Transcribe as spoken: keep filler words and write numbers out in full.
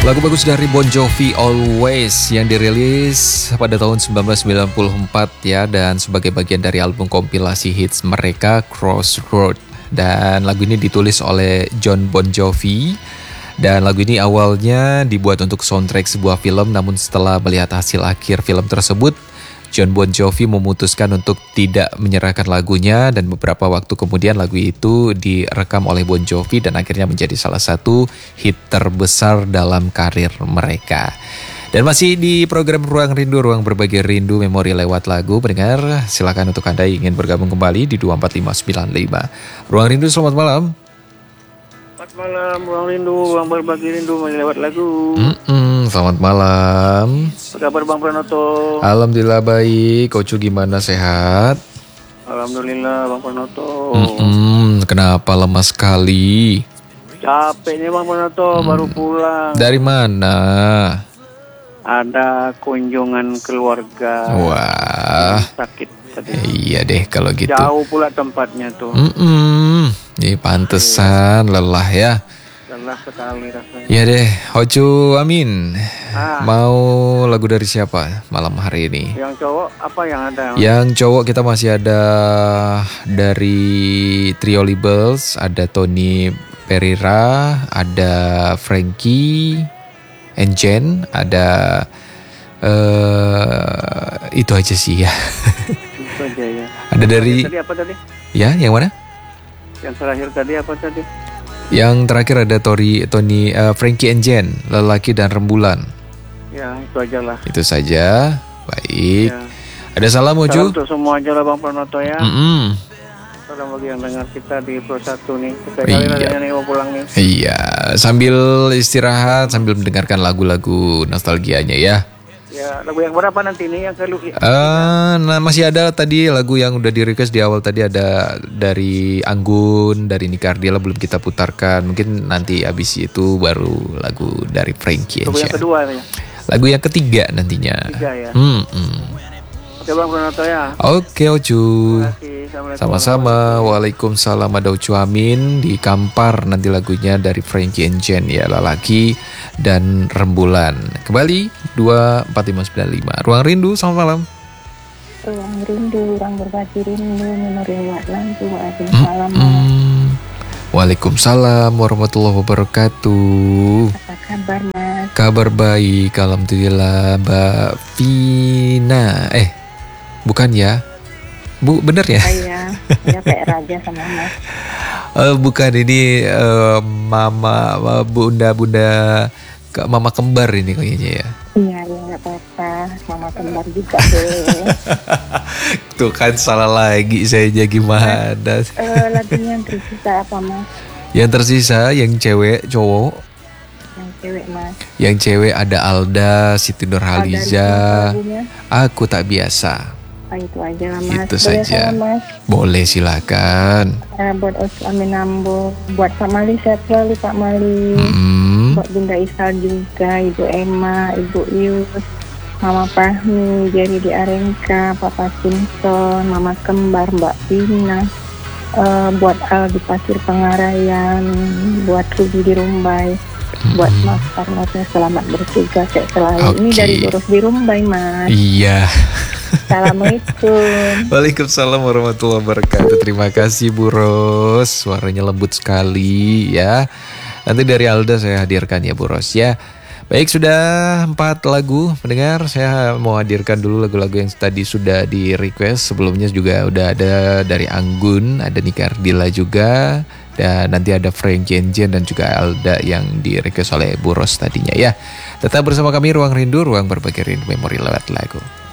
Lagu bagus dari Bon Jovi Always yang dirilis pada tahun sembilan belas sembilan puluh empat ya, dan sebagai bagian dari album kompilasi hits mereka Crossroad. Dan lagu ini ditulis oleh John Bon Jovi. Dan lagu ini awalnya dibuat untuk soundtrack sebuah film, namun setelah melihat hasil akhir film tersebut, John Bon Jovi memutuskan untuk tidak menyerahkan lagunya, dan beberapa waktu kemudian lagu itu direkam oleh Bon Jovi dan akhirnya menjadi salah satu hit terbesar dalam karir mereka. Dan masih di program Ruang Rindu, Ruang Berbagi Rindu Memori lewat lagu. Pendengar, silakan untuk Anda yang ingin bergabung kembali di dua empat lima sembilan lima. Ruang Rindu, selamat malam. Selamat malam, Ruang Rindu, Ruang Berbagi Rindu lewat lagu. Mm-mm, selamat malam. Apa kabar Bang Pranoto? Alhamdulillah baik. Kocu gimana, sehat? Alhamdulillah Bang Pranoto. Mm-mm, kenapa lemas sekali? Capek nih Bang Pranoto, hmm. baru pulang. Dari mana? Ada kunjungan keluarga. Wah. Sakit tadi. Iya deh kalau gitu. Jauh pula tempatnya tuh. Mm-mm. Ini pantesan lelah ya. Lelah sekali rasanya. Iya deh, Hocu Amin. Ah. Mau lagu dari siapa malam hari ini? Yang cowok apa yang ada? Yang cowok kita masih ada dari Trio Libels, ada Tony Pereira, ada Frankie Enjen, ada uh, itu aja sih ya. Itu aja ya. Ada dari tadi apa tadi? Ya, yang mana? Yang terakhir tadi apa tadi? Yang terakhir ada Tori, Tony, uh, Frankie Enjen, Lelaki dan Rembulan. Ya, itu aja lah. Itu saja. Baik. Ya. Ada salam, Ucu? Salam untuk semua aja lah Bang Pranoto ya. Mm-mm. Salam bagi yang dengar kita di Pro satu nih. Kita Iya. kali nanya nih mau pulang nih. Iya, sambil istirahat, sambil mendengarkan lagu-lagu nostalgianya ya. Ya, lagu yang berapa nanti nih yang kelu? Uh, nah masih ada tadi lagu yang udah di request di awal tadi, ada dari Anggun, dari Nika Ardila belum kita putarkan. Mungkin nanti abis itu baru lagu dari Frankie Lagu yang kedua ya. Lagu yang ketiga nantinya. Tiga ya. Hmm, hmm. Oke Bang Pranoto ya. Oke Ocu. Terima kasih. Sama-sama. Waalaikumsalam. Ada Ucu Amin di Kampar, nanti lagunya dari Frankie and Jen ya, Lelaki dan Rembulan. Kembali dua empat lima sembilan lima. Ruang Rindu, selamat malam. Ruang Rindu, Ruang Berbagi Rindu Memori lewat lagu. Waalaikumsalam. Mm-hmm. Waalaikumsalam warahmatullahi wabarakatuh. Apa kabar Mas? Kabar baik, alhamdulillah. Mbak Vina. Eh, bukan ya? Bu, bener ya? Iya, ya kayak raja sama Mas. Uh, bukan, ini uh, mama, uh, bunda-bunda, mama kembar ini kayaknya ya. Iya, ya nggak apa-apa, mama kembar juga boleh. Tuh kan salah lagi saya, gimana? Mas, uh, lagunya yang tersisa apa Mas? Yang tersisa, yang cewek, cowok? Yang cewek Mas. Yang cewek ada Alda, Siti Nurhaliza, Aku Tak Biasa. Oh, itu aja lah Mas. Itu boleh saja. Sama, Mas? Boleh, silakan. Uh, buat Os Amin Ambo, buat Pak Mali, sehat selalu Pak Mali. Mm-hmm. Buat Bunda Isal juga, Ibu Emma, Ibu Yus, Mama Fahmi, Jerry di Arengka, Papa Simpson, Mama Kembar, Mbak Vina, uh, buat Al di Pasir Pengarayan, buat Ruby di Rumbai, mm-hmm. buat Mas Parnotnya selamat bertugas kayak selalu. Okay. Ini dari Boros di Rumbai Mas. Iya. Assalamualaikum. Waalaikumsalam warahmatullahi wabarakatuh. Terima kasih Bu Ros, suaranya lembut sekali ya. Nanti dari Alda saya hadirkan ya Bu Ros ya. Baik, sudah empat lagu pendengar. Saya mau hadirkan dulu lagu-lagu yang tadi sudah di request. Sebelumnya juga udah ada dari Anggun, ada Nika Ardila juga, dan nanti ada Frank Jenjen dan juga Alda yang di request oleh Bu Ros tadinya ya. Tetap bersama kami, Ruang Rindu, Ruang Berbagi Rindu Memori lewat lagu.